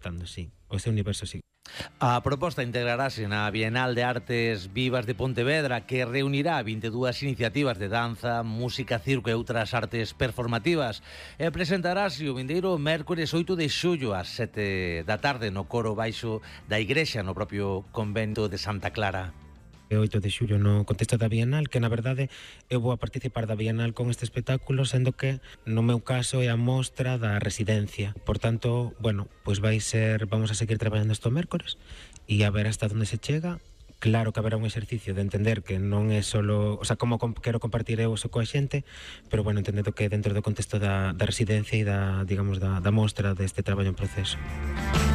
gustando, sí. O ese universo sí. A proposta integrarase na Bienal de Artes Vivas de Pontevedra, que reunirá 22 iniciativas de danza, música, circo e outras artes performativas, e presentarase o vindeiro mércores 8 de xullo ás 7 da tarde no coro baixo da igrexa no propio convento de Santa Clara. 8 de xullo no contexto da Bienal, que na verdade eu vou a participar da Bienal con este espectáculo, sendo que no meu caso é a mostra da residencia. Por tanto, bueno, pois vamos a seguir traballando isto mércores e a ver hasta onde se chega. Claro que haberá un exercicio de entender que non é solo, o sea, como quero compartir eu eso coa xente, pero bueno, entendendo que dentro do contexto da residencia e da, digamos, da mostra deste traballo en proceso.